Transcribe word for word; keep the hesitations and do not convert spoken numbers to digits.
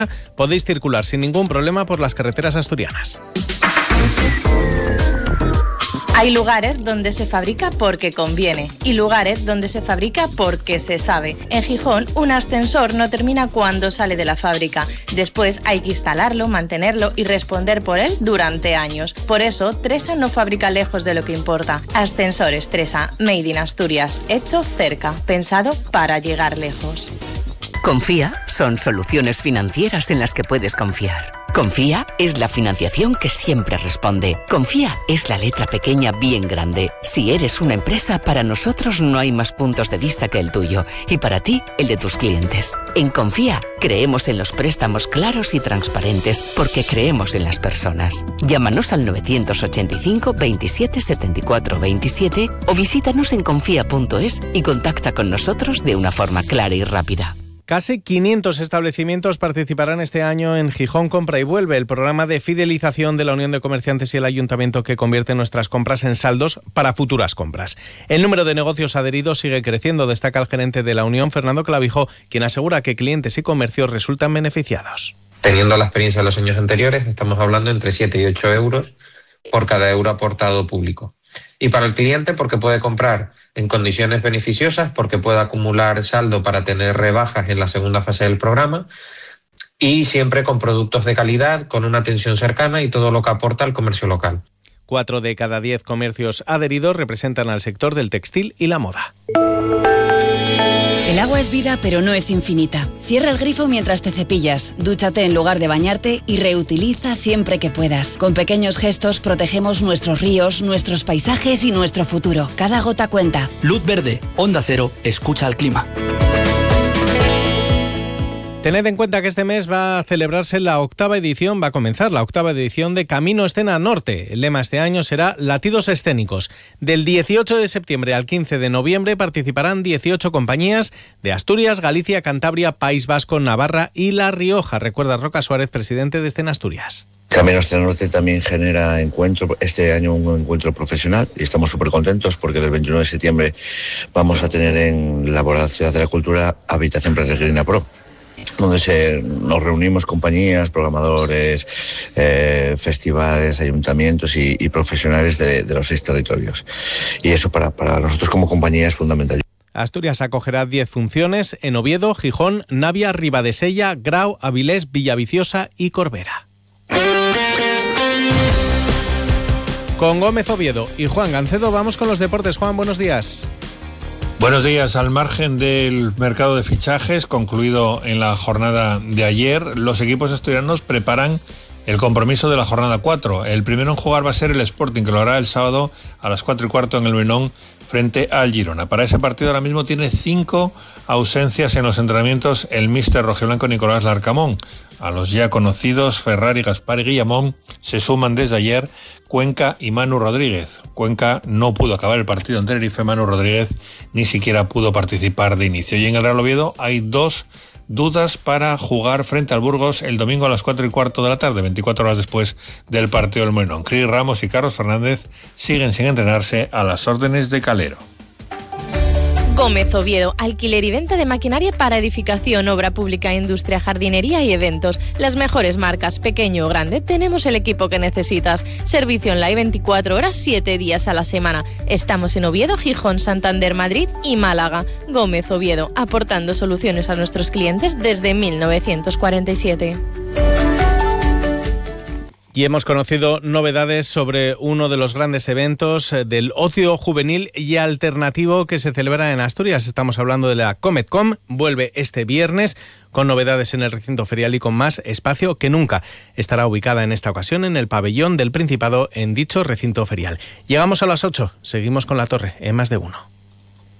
podéis circular sin ningún problema por las carreteras asturianas. Hay lugares donde se fabrica porque conviene y lugares donde se fabrica porque se sabe. En Gijón, un ascensor no termina cuando sale de la fábrica. Después hay que instalarlo, mantenerlo y responder por él durante años. Por eso, Tresa no fabrica lejos de lo que importa. Ascensores Tresa, made in Asturias, hecho cerca, pensado para llegar lejos. Confía son soluciones financieras en las que puedes confiar. Confía es la financiación que siempre responde. Confía es la letra pequeña bien grande. Si eres una empresa, para nosotros no hay más puntos de vista que el tuyo y para ti, el de tus clientes. En Confía creemos en los préstamos claros y transparentes porque creemos en las personas. Llámanos al novecientos ochenta y cinco veintisiete setenta y cuatro veintisiete o visítanos en confía punto es y contacta con nosotros de una forma clara y rápida. Casi quinientos establecimientos participarán este año en Gijón Compra y Vuelve, el programa de fidelización de la Unión de Comerciantes y el Ayuntamiento que convierte nuestras compras en saldos para futuras compras. El número de negocios adheridos sigue creciendo, destaca el gerente de la Unión, Fernando Clavijo, quien asegura que clientes y comercios resultan beneficiados. Teniendo la experiencia de los años anteriores, estamos hablando entre siete y ocho euros por cada euro aportado público. Y para el cliente, porque puede comprar en condiciones beneficiosas, porque puede acumular saldo para tener rebajas en la segunda fase del programa y siempre con productos de calidad, con una atención cercana y todo lo que aporta al comercio local. Cuatro de cada diez comercios adheridos representan al sector del textil y la moda. El agua es vida, pero no es infinita. Cierra el grifo mientras te cepillas, dúchate en lugar de bañarte y reutiliza siempre que puedas. Con pequeños gestos protegemos nuestros ríos, nuestros paisajes y nuestro futuro. Cada gota cuenta. Luz Verde, Onda Cero, escucha al clima. Tened en cuenta que este mes va a celebrarse la octava edición, va a comenzar la octava edición de Camino Escena Norte. El lema este año será Latidos Escénicos. Del dieciocho de septiembre al quince de noviembre participarán dieciocho compañías de Asturias, Galicia, Cantabria, País Vasco, Navarra y La Rioja. Recuerda Roca Suárez, presidente de Escena Asturias. Camino Escena Norte también genera encuentro, este año un encuentro profesional y estamos súper contentos porque del veintiuno de septiembre vamos a tener en la Ciudad de la Cultura Habitación Peregrina Pro, donde se, nos reunimos compañías, programadores, eh, festivales, ayuntamientos y, y profesionales de, de los seis territorios. Y eso para, para nosotros como compañía es fundamental. Asturias acogerá diez funciones en Oviedo, Gijón, Navia, Ribadesella, Grau, Avilés, Villaviciosa y Corbera. Con Gómez Oviedo y Juan Gancedo vamos con los deportes. Juan, buenos días. Buenos días. Al margen del mercado de fichajes concluido en la jornada de ayer, los equipos asturianos preparan el compromiso de la jornada cuatro. El primero en jugar va a ser el Sporting, que lo hará el sábado a las cuatro y cuarto en el Molinón frente al Girona. Para ese partido ahora mismo tiene cinco ausencias en los entrenamientos el míster rojiblanco Nicolás Larcamón. A los ya conocidos Ferrari, Gaspar y Guillamón se suman desde ayer Cuenca y Manu Rodríguez. Cuenca no pudo acabar el partido en Tenerife, Manu Rodríguez ni siquiera pudo participar de inicio. Y en el Real Oviedo hay dos dudas para jugar frente al Burgos el domingo a las cuatro y cuarto de la tarde, veinticuatro horas después del partido del Molinón. Cris Ramos y Carlos Fernández siguen sin entrenarse a las órdenes de Calero. Gómez Oviedo, alquiler y venta de maquinaria para edificación, obra pública, industria, jardinería y eventos. Las mejores marcas, pequeño o grande, tenemos el equipo que necesitas. Servicio online veinticuatro horas, siete días a la semana. Estamos en Oviedo, Gijón, Santander, Madrid y Málaga. Gómez Oviedo, aportando soluciones a nuestros clientes desde mil novecientos cuarenta y siete. Y hemos conocido novedades sobre uno de los grandes eventos del ocio juvenil y alternativo que se celebra en Asturias. Estamos hablando de la CometCom. Vuelve este viernes con novedades en el recinto ferial y con más espacio que nunca. Estará ubicada en esta ocasión en el pabellón del Principado en dicho recinto ferial. Llegamos a las ocho. Seguimos con La Torre en Más de Uno.